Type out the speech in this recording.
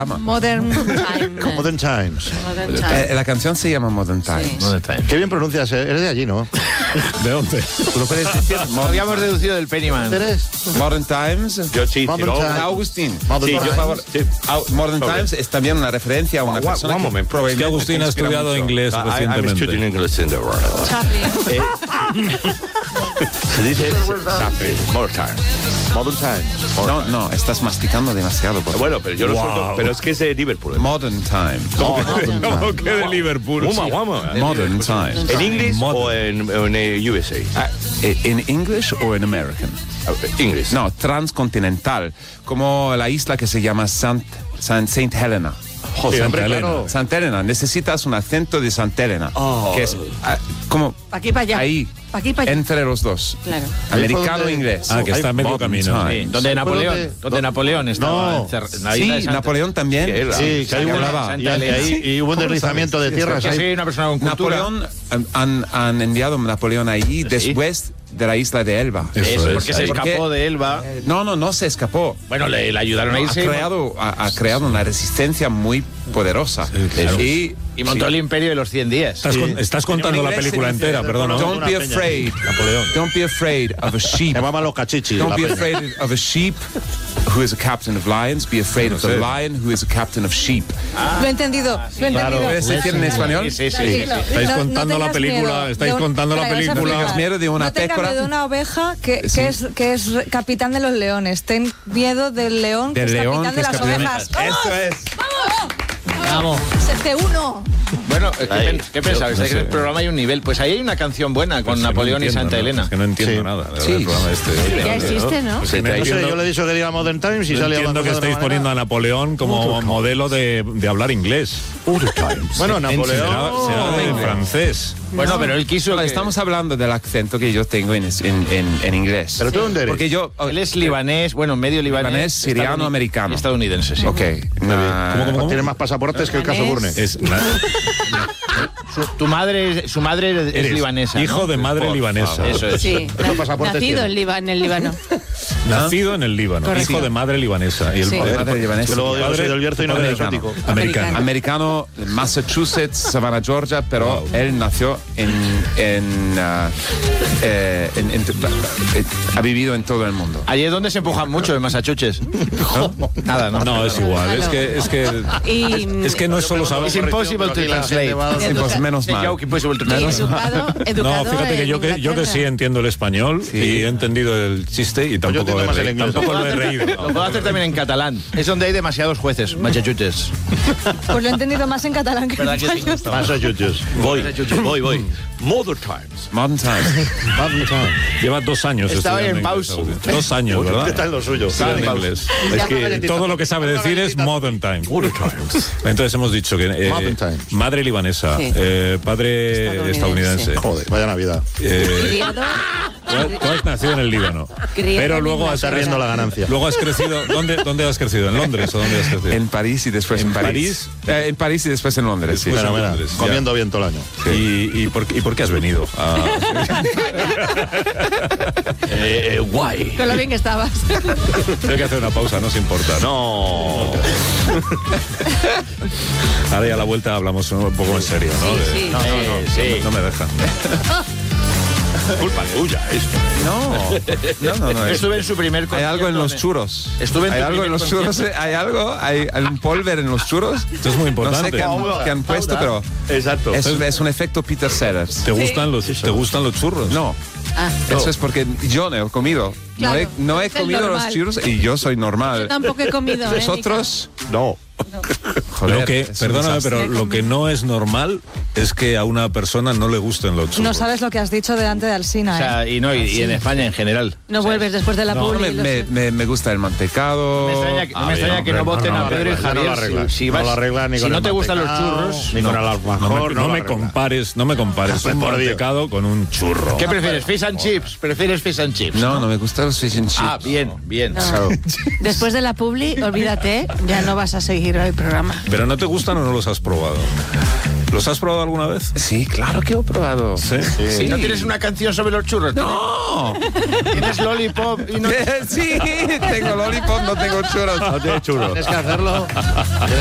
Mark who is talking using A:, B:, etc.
A: Modern Times.
B: Modern Times.
A: Modern Times.
C: La canción se llama Modern Times.
A: Sí.
D: Modern Times.
B: Qué bien pronuncias, eres de allí, ¿no?
D: ¿De dónde?
C: ¿Tú lo puedes decir?
D: Lo habíamos deducido del Pennyman.
B: ¿Eres?
C: Modern Times.
E: Yo sí,
B: Modern Times.
C: Agustín.
B: Modern
E: Sí, yo,
B: Times.
E: por favor. Sí.
C: Modern
E: Sobre.
C: Times es también una referencia a una persona
E: one moment.
C: que probablemente
D: Es que Agustín
C: te
D: ha
C: inspira
D: estudiado
C: mucho.
D: inglés
E: I'm
D: recientemente.
E: studying English in the world.
A: Chaplin.
E: Se dice Modern Times.
B: Modern Times.
C: No, estás masticando demasiado.
E: Bueno, pero yo lo
D: Wow.
E: suelto. Pero es que es de Liverpool.
C: Modern Times.
D: ¿Cómo que de Liverpool?
E: Guama.
C: Modern Times.
E: ¿En inglés
D: Modern.
E: o en USA?
C: ¿En English o en American?
E: English.
C: No, transcontinental, como la isla que se llama Saint Helena.
B: Sí, hombre,
D: Helena.
B: claro.
C: Santa Helena, necesitas un acento de Santa Helena, que es como
A: Pa' aquí, pa' allá.
C: ahí,
A: Pa' aquí, pa' allá.
C: entre los dos,
A: Claro.
C: americano
B: Ahí
C: e inglés.
D: Ah, que está a medio
C: Modern
D: camino.
C: Times.
D: Sí.
F: Donde Napoleón,
B: ¿Dónde?
F: donde Napoleón estaba
B: No.
F: en la isla de
C: Sí,
F: Santa.
C: Napoleón también.
B: Sí, que hay
C: que
B: una,
C: hablaba.
B: y hubo un deslizamiento de tierras
F: Que
B: ahí.
F: soy una persona con cultura.
C: Napoleón, han enviado a Napoleón ahí después de la isla de Elba.
F: Eso,
D: es.
F: porque se
C: ¿Por qué?
F: escapó de Elba.
C: No se escapó.
F: Bueno, le ayudaron a irse
C: Ha creado una resistencia muy poderosa.
D: claro.
C: Y
F: montó el imperio de los 100 días.
D: Estás contando
C: En
D: la
C: inglés
D: película
C: se dice,
D: entera, perdón.
C: Don't
B: Una
C: be
B: peña.
C: afraid.
D: Napoleón.
C: Don't be afraid of a sheep.
B: Llamaban los cachichis.
C: Don't
B: la
C: be
B: peña.
C: afraid of a sheep who is a captain of lions. Be afraid of the lion who is a captain of sheep.
A: Lo he entendido. Lo he entendido.
C: ¿Puedes decir en español?
F: Sí.
A: Tranquilo.
D: Estáis contando la
A: tengas
D: película,
A: miedo
D: estáis
A: de
D: contando la
A: Traigas a
D: película.
A: flipar.
C: Miedo de una
A: No tengas
C: pécora.
A: miedo de una oveja que es capitán de los leones. Ten miedo del león que
C: Del
A: es
C: león
A: capitán
C: que
A: de
C: es
A: las
C: capitán.
A: ovejas. ¡Vamos!
C: Eso es.
A: ¡Vamos! ¡Se
F: Bueno, ¿qué pensabais?
D: no
F: En
D: sé.
F: el programa hay un nivel. Pues ahí hay una canción buena con
D: Es que
F: Napoleón
D: no
F: y
D: entiendo,
F: Santa
D: ¿no?
F: Elena.
D: Es que no entiendo
B: Sí.
D: nada.
C: Sí.
D: El programa este.
A: Ya existe, ¿no?
D: Pues que
B: No sé,
D: entiendo-
B: yo le he dicho que diga Modern Times y
D: yo
B: sale
D: entiendo
B: hablando
D: que
B: de
D: estáis
B: otra
D: poniendo a
B: manera.
D: Napoleón como modelo de hablar inglés.
B: Bueno,
D: Será
B: Napoleón.
D: de francés.
F: Bueno, pero él quiso. que-
C: Estamos hablando del acento que yo tengo en inglés.
B: ¿Pero tú dónde eres?
C: Porque yo...
F: Él es libanés, bueno, medio libanés.
C: Libanés, siriano, americano.
F: Estadounidense, sí.
C: Ok.
D: ¿Cómo?
B: Tiene más pasaportes que el caso Burne.
D: Es
F: Su madre es
D: eres
F: libanesa, ¿no?
D: hijo de madre
C: Por
D: libanesa.
C: favor.
F: Eso es.
A: Sí,
B: ¿Cuántos pasaportes
A: nacido
B: tiene?
A: en el Líbano.
D: Nacido en el Líbano,
A: Correcto.
D: hijo de madre libanesa. Y el
A: Sí.
D: padre,
C: Madre libanesa.
B: Yo luego
D: padre-
B: soy del Bierzo y no
D: padre
B: de
D: americano.
B: exótico.
D: Americano.
C: Americano, Massachusetts, Savannah, Georgia, pero él nació ha vivido en todo el mundo.
F: Allí es donde se empujan mucho, en Massachusetts. Nada, ¿no?
D: No, es igual. Es que no es solo saber.
F: It's impossible to translate.
C: Pues menos
F: The
C: mal.
F: joke impossible to
A: Y
F: translate.
A: educado
D: No, fíjate que
A: en
D: yo que
A: Inglaterra.
D: sí entiendo el español y he entendido el chiste y tampoco,
B: entiendo más el inglés.
D: tampoco lo he
F: Lo
D: reído.
F: puedo hacer también en catalán. Es donde hay demasiados jueces, Massachusetts.
A: Pues lo he entendido más en catalán que en
F: ¿Verdad que sí?
A: español.
B: Massachusetts.
E: Voy. Modern Times.
C: Modern Times.
B: Modern Times.
D: Lleva 2 años.
F: Estaba
D: estudiando
F: en
D: inglés,
F: pausa.
D: Agustín. 2 años,
B: ¿Qué
D: ¿verdad?
B: tal lo suyo?
D: Estudia en
F: en pausa.
D: inglés.
B: Es
D: Que todo lo que sabe decir es modern time.
E: Modern Times.
D: Entonces hemos dicho que
B: Modern times.
D: madre libanesa,
A: Sí.
D: padre estadounidense.
B: Joder, vaya Navidad.
A: Criado,
D: Tú has nacido en el Líbano,
A: Criado
D: pero
A: en
D: luego has,
B: Está riendo la ganancia.
D: luego has crecido. ¿Dónde has crecido? ¿En Londres o dónde has crecido?
C: En París y después en París. En París y después en Londres, sí.
D: Después
B: Bueno, mira,
D: Londres, ya.
B: comiendo bien todo el año.
D: ¿Y por qué has venido?
E: Guay.
A: con lo bien que estabas.
D: Hay que hacer una pausa, no se importa.
E: No.
D: Ahora ya a la vuelta hablamos un poco en serio, ¿no?
A: Sí, sí.
D: No me dejan.
E: Culpa tuya esto.
C: No.
F: Estuve en su primer
C: Hay algo en los
F: concierto,
C: churros.
F: Estuve en
C: ¿Hay
F: tu
C: algo en
F: primer
C: los churros? ¿Hay un polver en los churros?
D: Esto es muy
C: No
D: importante.
C: sé qué han puesto, pero
E: Exacto.
C: es un efecto Peter Sellers.
D: ¿Te gustan los churros?
C: No. Eso es porque yo no he comido.
A: Claro,
C: no he
A: es el
C: comido
A: normal.
C: los churros y yo soy normal.
A: Yo tampoco he comido.
C: Vosotros,
E: No.
C: joder,
D: Lo que,
C: es un
D: perdóname,
C: desastre.
D: pero lo que no es normal es que a una persona no le gusten los churros.
A: No sabes lo que has dicho delante de Alsina,
F: O sea, y en España en general.
A: No vuelves después de la
C: No,
A: publi.
C: me gusta el mantecado.
F: Me extraña que no voten a Pedro y
B: arregla, no lo
F: Javier.
B: arregla.
F: Si
B: No
F: vas-
B: lo arregla ni
F: si
B: con
F: no
B: el
F: te gustan los
B: mantecado,
F: churros,
B: ni con el alfajor.
D: No me
B: arregla.
D: compares un
B: Por Dios.
D: mantecado con un churro.
F: ¿qué prefieres? ¿Fish and chips? ¿Prefieres fish and chips?
C: No me gustan Potatoes, fish and chips.
F: Ah, bien, bien.
G: Después de la publi, olvídate, ya no vas a seguir el programa.
D: ¿Pero no te gustan o no los has probado? ¿Los has probado alguna vez?
C: Sí, claro que he probado.
D: Sí.
F: ¿Y no tienes una canción sobre los churros?
C: No.
F: ¿Tienes Lollipop y no
C: Sí, tengo lollipop, no tengo churros.
B: No tiene churro.
F: tienes que hacerlo?